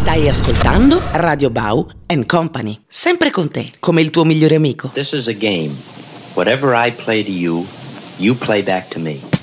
Stai ascoltando Radio Bau and Company, sempre con te, come il tuo migliore amico. This is a game. Whatever I play to you, you play back to me.